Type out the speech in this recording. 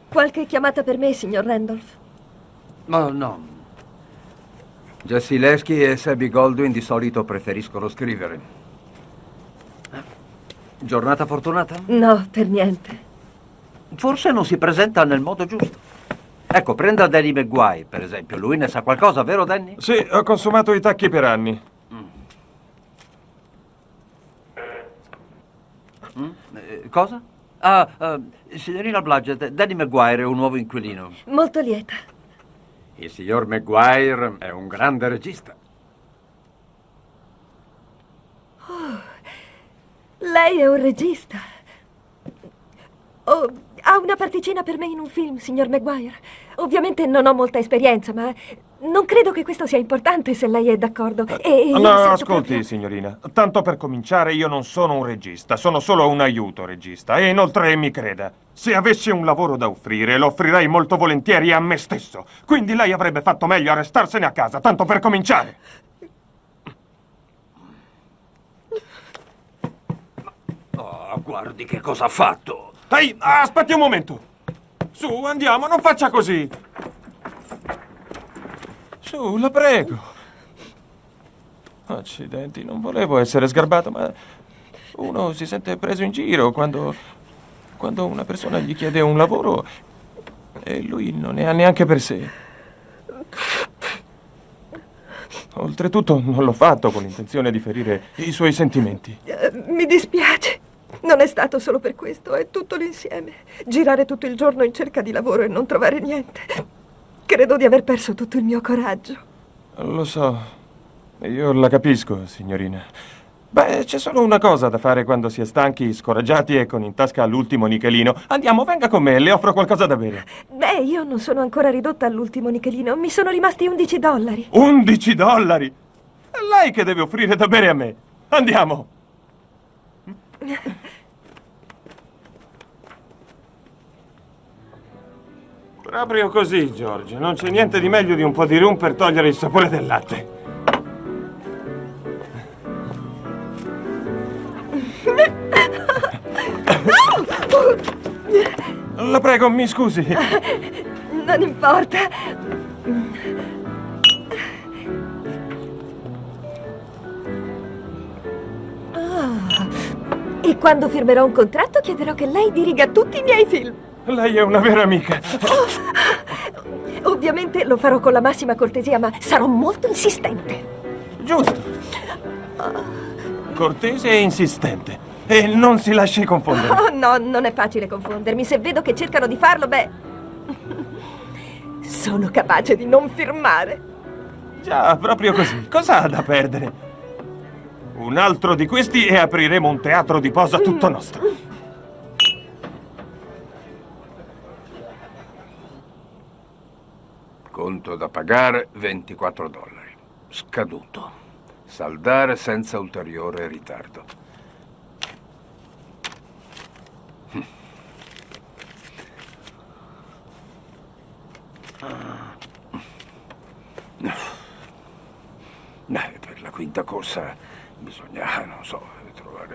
Qualche chiamata per me, signor Randolph? Oh, no. Jessie Lesky e Sabby Goldwyn di solito preferiscono scrivere. Giornata fortunata? No, per niente. Forse non si presenta nel modo giusto. Ecco, prenda Danny Maguire, per esempio. Lui ne sa qualcosa, vero Danny? Sì, ho consumato i tacchi per anni. Cosa? Signorina Blodgett, Danny Maguire è un nuovo inquilino. Molto lieta. Il signor Maguire è un grande regista. Lei è un regista. Oh, ha una particina per me in un film, signor Maguire. Ovviamente non ho molta esperienza, ma non credo che questo sia importante se lei è d'accordo. E No, io sento ascolti, proprio- signorina. Tanto per cominciare, io non sono un regista, sono solo un aiuto regista. E inoltre, mi creda, se avessi un lavoro da offrire, lo offrirei molto volentieri a me stesso. Quindi lei avrebbe fatto meglio a restarsene a casa, tanto per cominciare. Oh, guardi che cosa ha fatto. Ehi, aspetti un momento. Su, andiamo, non faccia così. Su, la prego. Accidenti, non volevo essere sgarbato, ma uno si sente preso in giro quando una persona gli chiede un lavoro e lui non ne ha neanche per sé. Oltretutto non l'ho fatto con l'intenzione di ferire i suoi sentimenti. Mi dispiace. Non è stato solo per questo, è tutto l'insieme. Girare tutto il giorno in cerca di lavoro e non trovare niente. Credo di aver perso tutto il mio coraggio. Lo so, io la capisco, signorina. Beh, c'è solo una cosa da fare quando si è stanchi, scoraggiati e con in tasca l'ultimo nichelino. Andiamo, venga con me, le offro qualcosa da bere. Beh, io non sono ancora ridotta all'ultimo nichelino. Mi sono rimasti $11. $11? È lei che deve offrire da bere a me. Andiamo. Proprio così, George. Non c'è niente di meglio di un po' di rum per togliere il sapore del latte. La prego, mi scusi. Non importa. E quando firmerò un contratto chiederò che lei diriga tutti i miei film. Lei è una vera amica. Ovviamente lo farò con la massima cortesia, ma sarò molto insistente. Giusto. Cortese e insistente. E non si lasci confondere. Oh no, non è facile confondermi. Se vedo che cercano di farlo, beh... sono capace di non firmare. Già, proprio così. Cosa ha da perdere? Un altro di questi e apriremo un teatro di posa tutto nostro. Conto da pagare $24. Scaduto. Saldare senza ulteriore ritardo. Per la quinta corsa bisogna, non so,